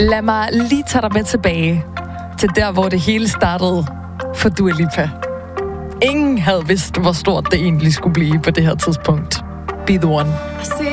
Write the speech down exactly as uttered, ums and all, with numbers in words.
Lad mig lige tage dig med tilbage til der, hvor det hele startede for Dua Lipa. Ingen havde vidst, hvor stort det egentlig skulle blive på det her tidspunkt. Be the one. I see